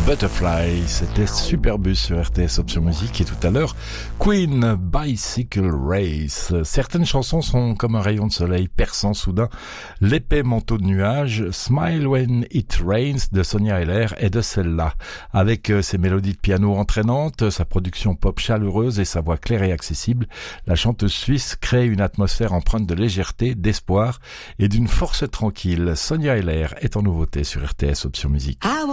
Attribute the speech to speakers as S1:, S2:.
S1: Butterfly, c'était Superbus sur RTS Option Musique et tout à l'heure Queen, Bicycle Race. Certaines chansons sont comme un rayon de soleil perçant soudain l'épais manteau de nuages. Smile When It Rains de Sonia Heller est de celle-là. Avec ses mélodies de piano entraînantes, sa production pop chaleureuse et sa voix claire et accessible, la chanteuse suisse crée une atmosphère empreinte de légèreté, d'espoir et d'une force tranquille. Sonia Heller est en nouveauté sur RTS Option Musique.